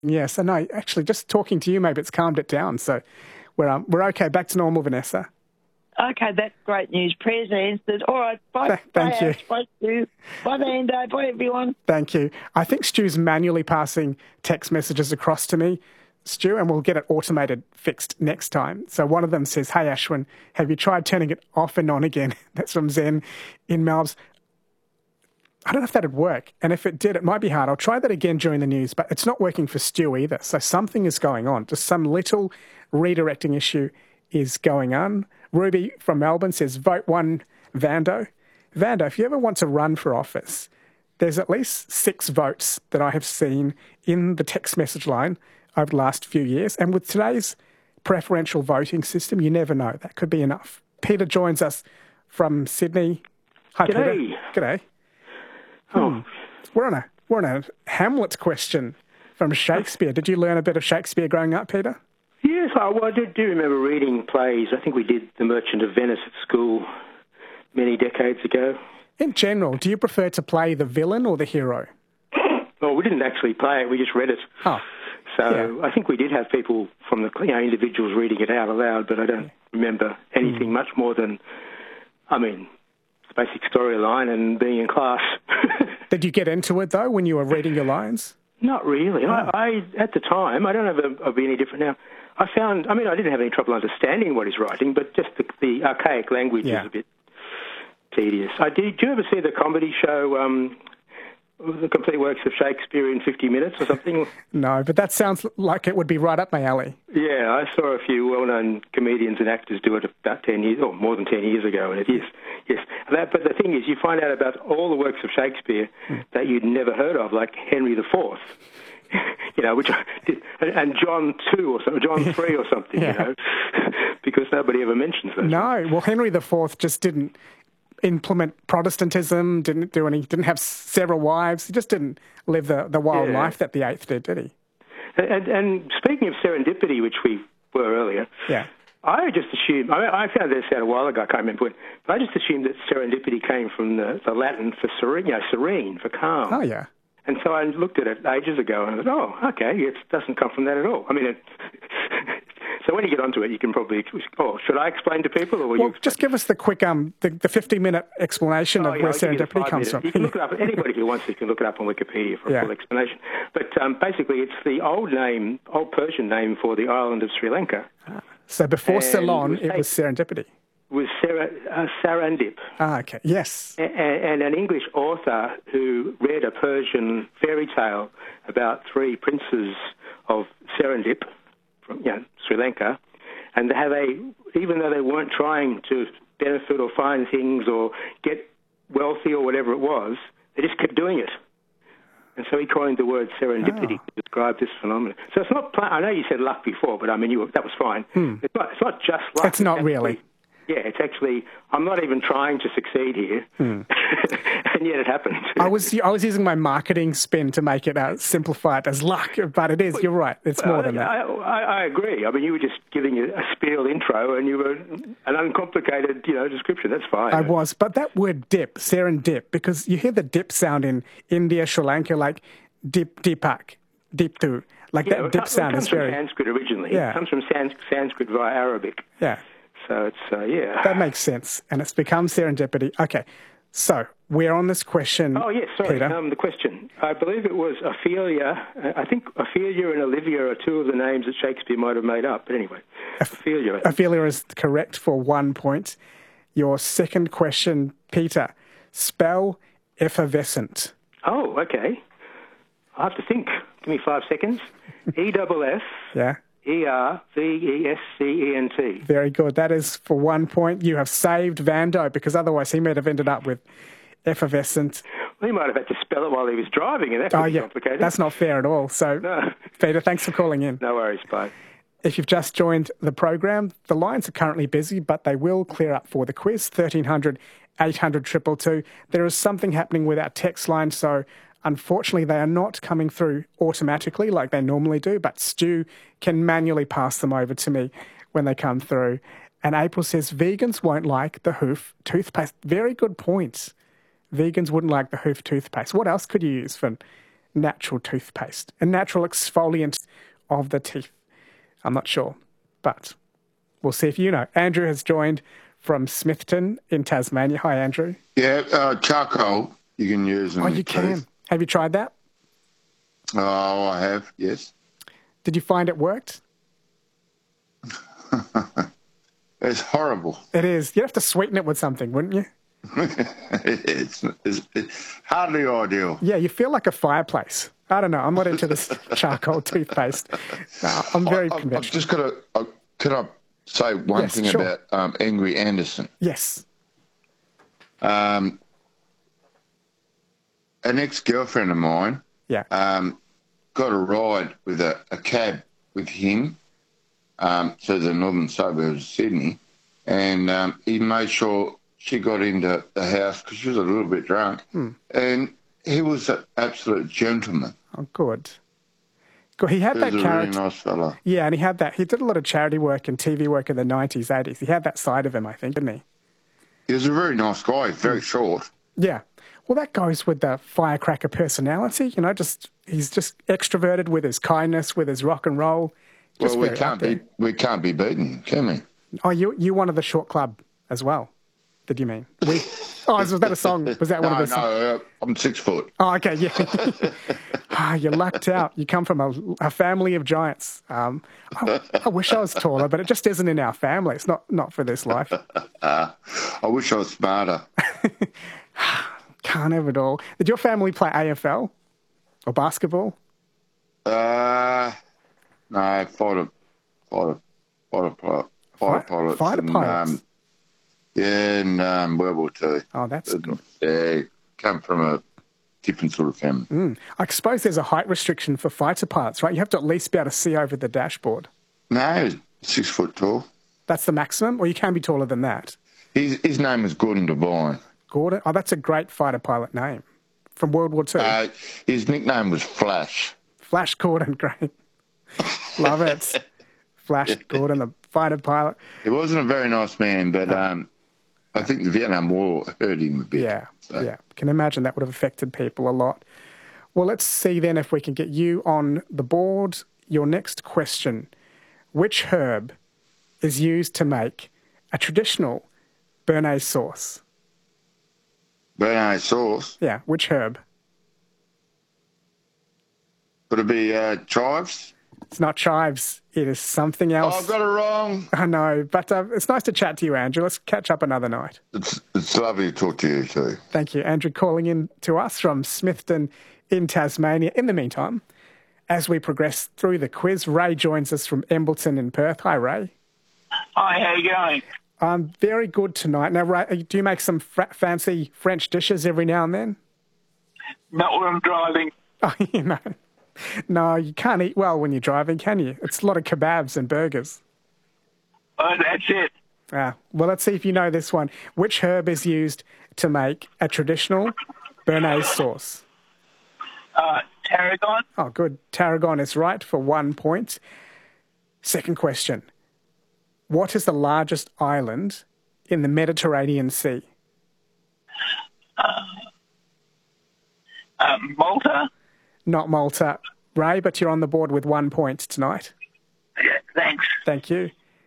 Yes, I know. Actually, just talking to you, maybe it's calmed it down. So we're okay. Back to normal, Vanessa. Okay, that's great news. Prayers answered. All right, bye. Thank you. Ash, bye, Stu. Bye, Vando. Bye, everyone. Thank you. I think Stu's manually passing text messages across to me, Stu, and we'll get it automated fixed next time. So one of them says, "Hey, Ashwin, have you tried turning it off and on again?" That's from Zen in Melbs. I don't know if that'd work. And if it did, it might be hard. I'll try that again during the news, but it's not working for Stu either. So something is going on. Just some little redirecting issue is going on. Ruby from Melbourne says, vote one Vando. Vando, if you ever want to run for office, there's at least 6 votes that I have seen in the text message line over the last few years. And with today's preferential voting system, you never know. That could be enough. Peter joins us from Sydney. Hi, G'day. Peter. G'day. We're on a Hamlet question from Shakespeare. Did you learn a bit of Shakespeare growing up, Peter? Yes, I do remember reading plays. I think we did The Merchant of Venice at school many decades ago. In general, do you prefer to play the villain or the hero? Well, we didn't actually play it, we just read it. Oh, so yeah. I think we did have people from the individuals reading it out aloud, but I don't remember anything much more than, the basic storyline and being in class. Did you get into it, though, when you were reading your lines? Not really. Oh. I at the time, I don't know if it'll be any different now, I didn't have any trouble understanding what he's writing, but just the archaic language is a bit tedious. Did you ever see the comedy show, The Complete Works of Shakespeare in 50 Minutes or something? No, but that sounds like it would be right up my alley. Yeah, I saw a few well-known comedians and actors do it about 10 years, or more than 10 years ago, and it is, yes. But the thing is, you find out about all the works of Shakespeare that you'd never heard of, like Henry IV, and John II or something, John III or something, because nobody ever mentions those. No, well, Henry IV just didn't implement Protestantism, didn't have several wives. He just didn't live the wild life that the Eighth did he? And speaking of serendipity, which we were earlier, I just assumed, I found this out a while ago, I can't remember when, but I just assumed that serendipity came from the Latin for serene, for calm. Oh, yeah. And so I looked at it ages ago and I thought, oh, okay, it doesn't come from that at all. So when you get onto it, you can probably, should I explain to people? Or will you just give us the quick, the 50-minute explanation of where serendipity comes from. You can look it up, anybody who wants to can look it up on Wikipedia for a full explanation. But basically it's the old Persian name for the island of Sri Lanka. So before Ceylon, it was serendipity. Was Sarandip. Ah, okay, yes. And an English author who read a Persian fairy tale about 3 princes of Serendip from Sri Lanka, and even though they weren't trying to benefit or find things or get wealthy or whatever it was, they just kept doing it. And so he coined the word serendipity to describe this phenomenon. So it's not, I know you said luck before, but that was fine. It's not just luck. It's not really. Yeah, it's actually, I'm not even trying to succeed here, and yet it happened. I was using my marketing spin to make it simplify it as luck, but it is, you're right, it's more than that. I agree. You were just giving a spiel intro, and you were an uncomplicated, description. That's fine. I was, but that word dip, serendip, because you hear the dip sound in India, Sri Lanka, like dipak, diptu, like that dip sound is very... It comes from Sanskrit originally. Yeah. It comes from Sanskrit via Arabic. Yeah. So it's, That makes sense, and it's become serendipity. Okay, so we're on this question, Oh, yes, sorry, Peter. The question. I believe it was Ophelia. I think Ophelia and Olivia are 2 of the names that Shakespeare might have made up, but anyway, Ophelia. Ophelia is correct for 1 point. Your second question, Peter, spell effervescent. Oh, okay. I have to think. Give me 5 seconds. E-double-F. Yeah. E-R-V-E-S-C-E-N-T. Very good. That is for 1 point. You have saved Vando, because otherwise he might have ended up with effervescent. Well, he might have had to spell it while he was driving, and that could be complicated. That's not fair at all. So, Peter, thanks for calling in. No worries. Bye. If you've just joined the program, the lines are currently busy, but they will clear up for the quiz, 1300 800 222. There is something happening with our text line, so unfortunately, they are not coming through automatically like they normally do, but Stu can manually pass them over to me when they come through. And April says, vegans won't like the Hoof toothpaste. Very good point. Vegans wouldn't like the Hoof toothpaste. What else could you use for natural toothpaste, a natural exfoliant of the teeth? I'm not sure, but we'll see if you know. Andrew has joined from Smithton in Tasmania. Hi, Andrew. Yeah, charcoal you can use. Oh, you can. Have you tried that? Oh, I have, yes. Did you find it worked? It's horrible. It is. You'd have to sweeten it with something, wouldn't you? it's hardly ideal. Yeah, you feel like a fireplace. I don't know. I'm not into this charcoal toothpaste. No, I'm very conventional. I've just got to... Can I say one thing sure. about Angry Anderson? Yes. An ex-girlfriend of mine got a ride with a cab with him to the northern suburbs of Sydney, and he made sure she got into the house because she was a little bit drunk, and he was an absolute gentleman. Oh, good. He had that character. He was a really nice fella. Yeah, and he had that. He did a lot of charity work and TV work in the 90s, 80s. He had that side of him, I think, didn't he? He was a very nice guy. He's very short. Yeah. Well, that goes with the firecracker personality. You know, he's just extroverted with his kindness, with his rock and roll. Just we can't be beaten, can we? Oh, you wanted the short club as well. Did you mean? Was that a song? Was that one of the songs? No, I'm 6 foot. Oh, okay, yeah. You lucked out. You come from a family of giants. I wish I was taller, but it just isn't in our family. It's not for this life. I wish I was smarter. Can't have it all. Did your family play AFL or basketball? No, fighter pilots. Fighter pilots. In World War II. Oh, that's good. They come from a different sort of family. I suppose there's a height restriction for fighter pilots, right? You have to at least be able to see over the dashboard. No, he's 6 foot tall. That's the maximum, or you can be taller than that? His name was Gordon Devine. Gordon? Oh, that's a great fighter pilot name. From World War II? His nickname was Flash. Flash Gordon, great. Love it. Flash Gordon, the fighter pilot. He wasn't a very nice man, but I think the Vietnam War hurt him a bit. Yeah. Can imagine that would have affected people a lot. Well, let's see then if we can get you on the board. Your next question. Which herb is used to make a traditional béarnaise sauce? Béarnaise sauce? Yeah, which herb? Would it be chives? It's not chives. It is something else. Oh, I've got it wrong. I know, but it's nice to chat to you, Andrew. Let's catch up another night. It's lovely to talk to you too. Thank you. Andrew calling in to us from Smithton in Tasmania. In the meantime, as we progress through the quiz, Ray joins us from Embleton in Perth. Hi, Ray. Hi, how you going? I'm very good tonight. Now, Ray, do you make some fancy French dishes every now and then? Not when I'm driving. Oh, you know. No, you can't eat well when you're driving, can you? It's a lot of kebabs and burgers. Oh, that's it. Well, let's see if you know this one. Which herb is used to make a traditional béarnaise sauce? Tarragon. Oh, good. Tarragon is right for 1 point. Second question. What is the largest island in the Mediterranean Sea? Malta. Not Malta. Ray, but you're on the board with 1 point tonight. Yeah, thanks. Thank you.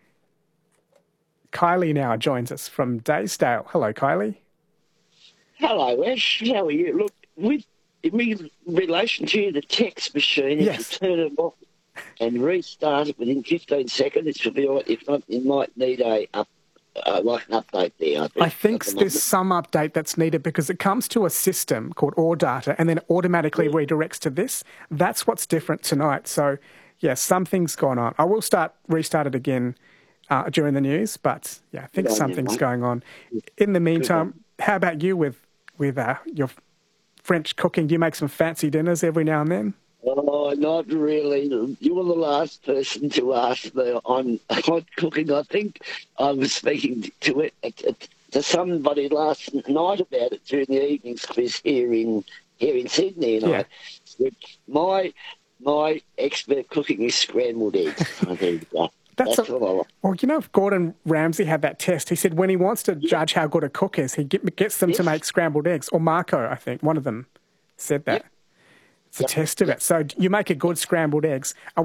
Kylie now joins us from Daysdale. Hello, Kylie. Hello, Ash. How are you? Look, in relation to the text machine, yes. If you turn it off and restart it within 15 seconds, it should be all right. If not, you might need an update there. I think there's some update that's needed because it comes to a system called AllData and then it automatically redirects to this. That's what's different tonight. So, yeah, something's gone on. I will restart it again during the news, but, yeah, I think something's going on. In the meantime, how about you with your French cooking? Do you make some fancy dinners every now and then? Oh, not really. You were the last person to ask me on cooking. I think I was speaking to somebody last night about it during the evening's quiz here in Sydney. And my expert cooking is scrambled eggs. That's all. Well, you know, if Gordon Ramsay had that test, he said when he wants to judge how good a cook is, he gets them to make scrambled eggs. Or Marco, I think, one of them said that. It's a test of it. So you make a good scrambled eggs.